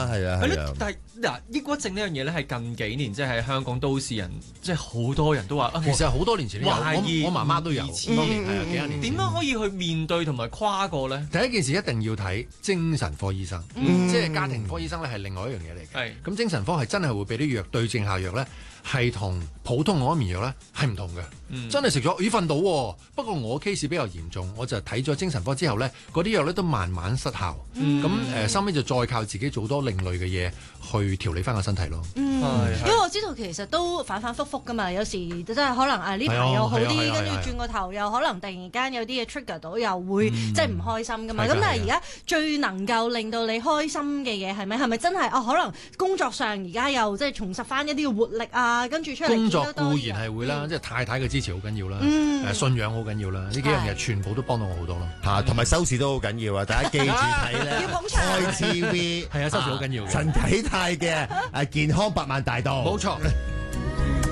啊，係啊，係啊。 但係嗱，抑鬱症呢樣嘢咧係近幾年即係喺香港都市人，即係好多人都話， 其實好多年前都有， 懷疑我媽媽都有，當年係啊，幾廿年前。 點樣可以去面對同埋跨過咧？ 第一件事一定要睇精神科醫生，即係家庭科醫生咧係另外一樣嘢嚟嘅。咁精神科係真係會俾啲藥對症下藥咧，係同普通安眠藥咧係唔同嘅。真係食咗，咦瞓到喎。不過我 case 比較嚴重，我就睇咗精神科之後咧，嗰啲藥咧都慢慢失效。咁收尾就再靠自己做多另類嘅嘢去調理翻個身體咯。 因為我知道其實都反反覆覆噶嘛，有時真係可能呢排又好啲，跟住轉個頭又可能突然間有啲嘢 trigger 到，又會即係唔開心噶嘛。咁但係而家最能夠令到你開心嘅嘢係咪？係咪真係可能工作上而家又即係重拾翻一啲嘅活力啊？跟住出嚟工作固然係會啦，即係太太嘅支持好緊要啦，信仰好緊要啦，呢幾樣嘢全部都幫到我好多咯。 嚇，同埋收視都好緊要啊！大家記住睇咧， 要捧場開 TV 係啊，收視好緊要嘅。 陳啟泰嘅健康百萬大道， 冇錯。